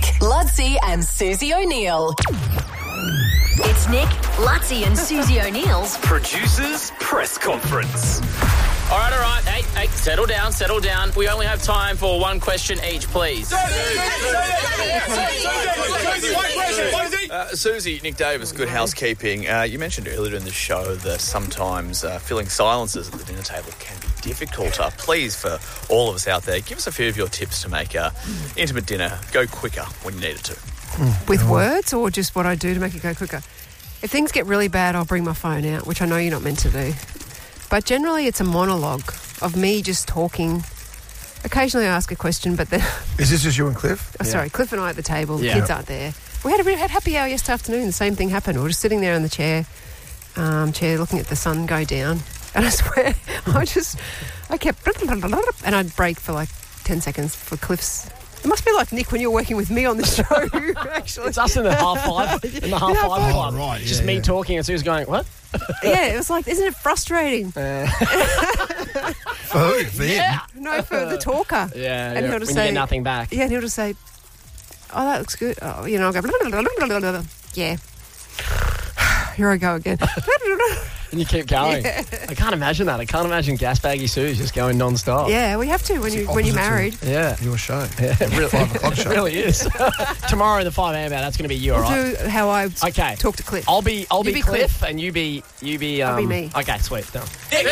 Lutzi and Susie O'Neill. It's Nick, Lutzi and Susie O'Neill's Producers Press Conference. All right. Hey, settle down. We only have time for one question each, please. Susie, Nick Davis, Good Housekeeping. You mentioned earlier in the show that sometimes filling silences at the dinner table can be difficult. Please, for all of us out there, give us a few of your tips to make intimate dinner go quicker when you need it to. With words or just what I do to make it go quicker? If things get really bad, I'll bring my phone out, which I know you're not meant to do. But generally it's a monologue of me just talking. Occasionally I ask a question, but then... Is this just you and Cliff? Oh, sorry, Cliff and I at the table. The Yeah. kids aren't there. We had happy hour yesterday afternoon. The same thing happened. We were just sitting there in the chair looking at the sun go down. And I swear, I kept... And I'd break for like 10 seconds for Cliff's... It must be like Nick when you're working with me on the show, actually. It's us in the half five club. Oh, right, Just me talking and Sue's going, what? Yeah, it was like, isn't it frustrating? For who? For him? No, for the talker. Yeah, And he'll just when say you get nothing back. Yeah, and he'll just say, oh, that looks good. Oh, I'll go, yeah. Here I go again. And you keep going. Yeah. I can't imagine that. I can't imagine gas baggy Sue's just going non-stop. Yeah, we have to when you're married. Yeah. Your show. Yeah, it really, 5 o'clock show. It really is. Tomorrow the 5 a.m. hour, that's going to be you, all We'll right? do how I Okay. talk to Cliff. I'll be You be Cliff, Cliff. and you be I'll be me. Okay, sweet. Done.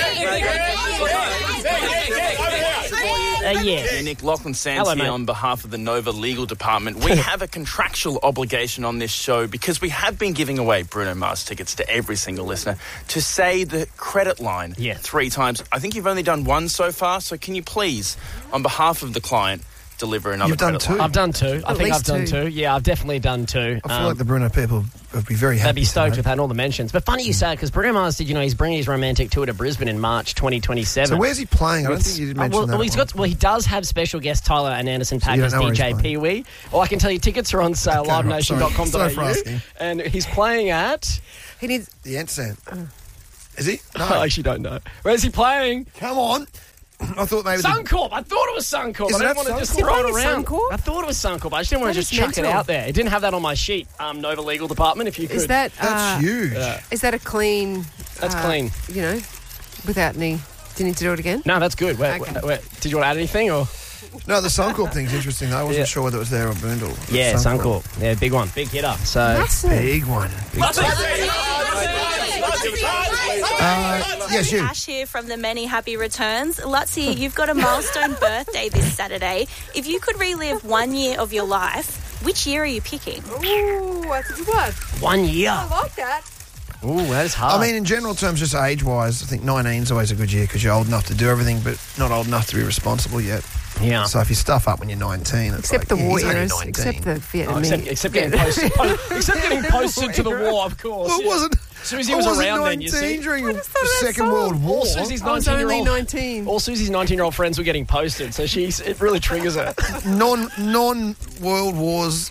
Yeah. Nick, Lachlan Sands Hello, here mate. on behalf of the Nova Legal Department. We have a contractual obligation on this show because we have been giving away Bruno Mars tickets to every single listener to say the credit line 3 times. I think you've only done 1 so far, so can you please, on behalf of the client, deliver another You've done credit 2. line? I've done 2. I think I've least done 2. 2. Yeah, I've definitely done 2. I feel like the Bruno people would be very happy. They'd be stoked today. with that and all the mentions. But funny you say it, because Bruno Mars did, he's bringing his romantic tour to Brisbane in March 2027. So where's he playing? I don't think you did mention that. He does have special guest Tyler and Anderson So you Pack as don't know where DJ he's Pee Wee. Well, I can tell you tickets are on sale, Okay, right, livenation.com.au. sorry for asking. And he's playing at... He needs... The Ant. Is he? No. I actually don't know. Where's he playing? Come on. I thought maybe... Suncorp. I thought it was Suncorp. Is I didn't that want to just Suncorp? throw it Is it around. Suncorp? I thought it was Suncorp. I just didn't want to That just is chuck it mental. out there. It didn't have that on my sheet, Nova Legal Department, if you could. Is that... That's huge. Is that a clean... That's clean. Without any... Do you need to do it again? No, that's good. Wait, Okay. did you want to add anything? Or No, the Suncorp thing's interesting, though. I wasn't sure whether it was there or Boondall. Yeah, Suncorp. Yeah, big one. Big hitter. So Massive. Big one. Yes, you. Ash here from the Many Happy Returns. Lutzi, you've got a milestone birthday this Saturday. If you could relive 1 year of your life, which year are you picking? Ooh, that's a good one. 1 year. I like that. Ooh, that is hard. I mean, in general terms, just age-wise, I think 19's always a good year because you're old enough to do everything, but not old enough to be responsible yet. yeah. So if you stuff up when you're 19, it's Except like, the war he's only heroes. 19. Except the Vietnamese. Except getting posted. Except getting posted to the war, of course. Well, it yeah. wasn't... Susie I was wasn't around 19 then, you see. during the just thought that Second song. World War. All Susie's I was only 19-year-old 19. All Susie's 19-year-old friends were getting posted, so it really triggers her. Non-World Wars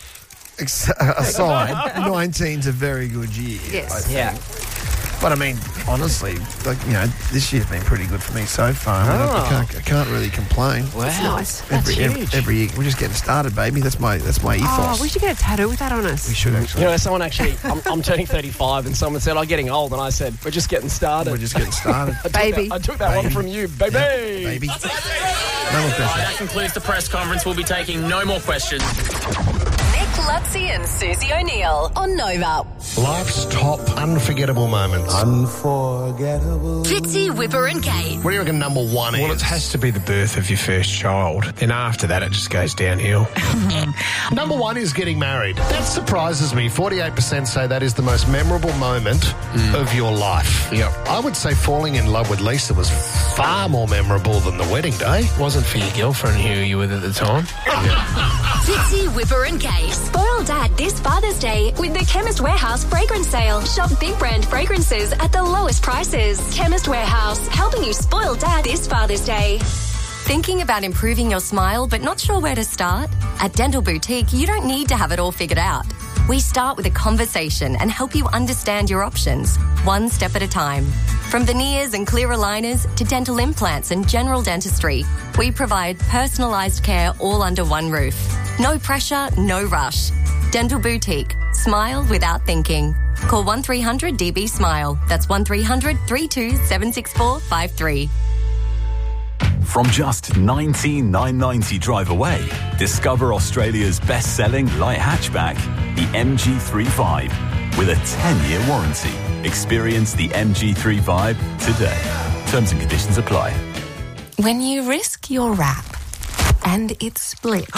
aside, 19's a very good year. Yes. I think. Yeah. But I mean, honestly, this year's been pretty good for me so far. I can't really complain. Wow. That's nice. That's huge. Every year, we're just getting started, baby. That's my ethos. Oh, we should get a tattoo with that on us. We should actually. Someone actually, I'm turning 35, and someone said, I'm getting old, and I said, we're just getting started. We're just getting started. Baby. I took that one from you, baby. Baby. No more questions. That concludes the press conference. We'll be taking no more questions. Nick, Lutzi and Susie O'Neill on Nova. Life's top unforgettable moments. Unforgettable. Fitzy, Whipper and Kate. What do you reckon number 1 is? Well, it has to be the birth of your first child. Then after that, it just goes downhill. Number 1 is getting married. That surprises me. 48% say that is the most memorable moment of your life. Yep. I would say falling in love with Lisa was far more memorable than the wedding day. Wasn't for your girlfriend who you were with at the time. Fitzy, Whipper and Kate. Spoil Dad this Father's Day with the Chemist Warehouse fragrance sale. Shop big brand fragrances at the lowest prices. Chemist Warehouse, helping you spoil Dad this Father's Day. Thinking about improving your smile but not sure where to start? At Dental Boutique, you don't need to have it all figured out. We start with a conversation and help you understand your options, one step at a time. From veneers and clear aligners to dental implants and general dentistry, we provide personalised care all under one roof. No pressure, no rush. Dental Boutique. Smile without thinking. Call 1300 DB Smile. That's 1300 32 76453. From just $19,990 drive away, discover Australia's best-selling light hatchback, the MG3 with a 10-year warranty. Experience the MG3 today. Terms and conditions apply. When you risk your wrap and it splits,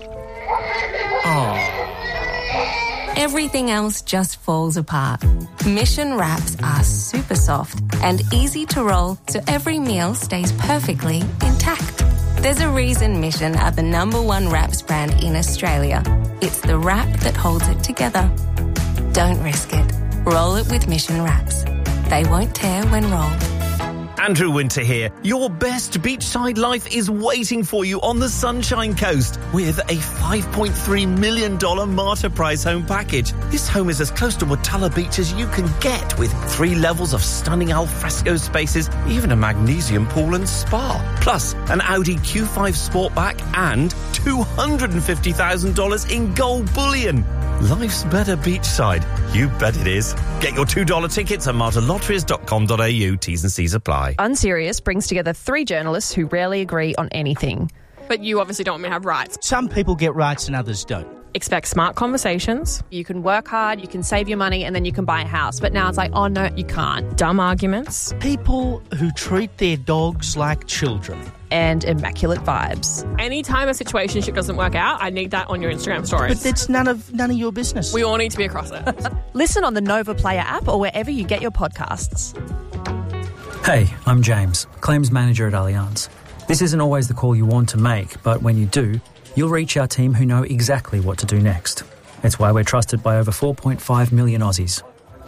everything else just falls apart. Mission wraps are super soft and easy to roll, so every meal stays perfectly intact. There's a reason Mission are the #1 wraps brand in Australia. It's the wrap that holds it together. Don't risk it. Roll it with Mission wraps. They won't tear when rolled. Andrew Winter here. Your best beachside life is waiting for you on the Sunshine Coast with a $5.3 million Marta Prize home package. This home is as close to Watala Beach as you can get, with 3 levels of stunning alfresco spaces, even a magnesium pool and spa. Plus, an Audi Q5 Sportback and $250,000 in gold bullion. Life's better beachside. You bet it is. Get your $2 tickets at martalotteries.com.au. T's and C's apply. Unserious brings together 3 journalists who rarely agree on anything. But you obviously don't want me to have rights. Some people get rights and others don't. Expect smart conversations. You can work hard, you can save your money, and then you can buy a house. But now it's like, oh no, you can't. Dumb arguments. People who treat their dogs like children. And immaculate vibes. Anytime a situationship doesn't work out, I need that on your Instagram stories. But that's none of your business. We all need to be across it. Listen on the Nova Player app or wherever you get your podcasts. Hey, I'm James, Claims Manager at Allianz. This isn't always the call you want to make, but when you do, you'll reach our team who know exactly what to do next. It's why we're trusted by over 4.5 million Aussies.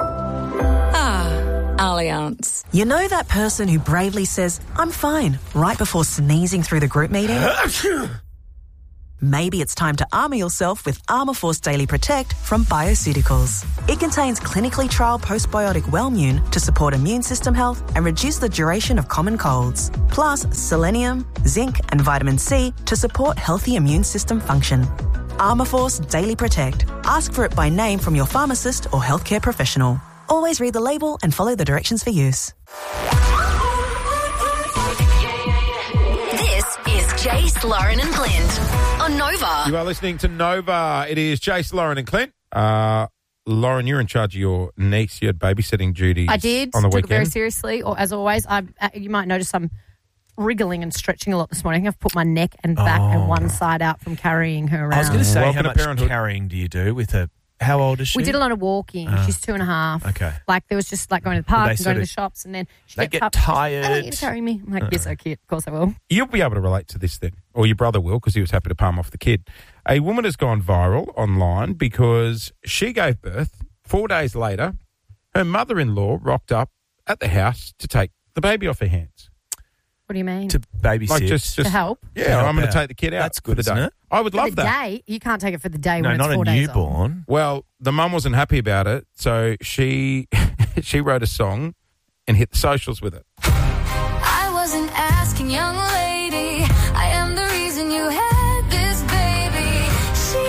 Allianz. You know that person who bravely says, "I'm fine," right before sneezing through the group meeting? Maybe it's time to armour yourself with Armour Force Daily Protect from Bioceuticals. It contains clinically trialled postbiotic Wellmune to support immune system health and reduce the duration of common colds. Plus selenium, zinc and vitamin C to support healthy immune system function. Armour Force Daily Protect. Ask for it by name from your pharmacist or healthcare professional. Always read the label and follow the directions for use. This is Jace, Lauren and Clint on Nova. You are listening to Nova. It is Jace, Lauren and Clint. Lauren, you're in charge of your niece. You had babysitting duties. I did. On the took weekend. it very seriously. Or as always, you might notice I'm wriggling and stretching a lot this morning. I've put my neck and back and one side out from carrying her around. I was going to say, Welcome how to much parenthood. carrying do you do with her? How old is she? We did a lot of walking. She's 2.5. Okay. Like there was just like going to the park and going to the shops, and then she they gets get up, she goes, tired. I want you to carry me. I'm like, you're so cute. Of course I will. You'll be able to relate to this then, or your brother will, because he was happy to palm off the kid. A woman has gone viral online because she gave birth. 4 days later, her mother-in-law rocked up at the house to take the baby off her hands. What do you mean? To babysit. Like just to help? Yeah, I'm going to take the kid out. That's good, for the isn't day. it? I would love For the that. day? You can't take it for the day No, when it's not 4 a days old. newborn. Well, the mum wasn't happy about it, so she wrote a song and hit the socials with it. I wasn't asking, young lady. I am the reason you had this baby.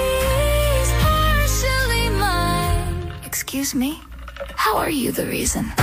She's partially mine. Excuse me? How are you the reason?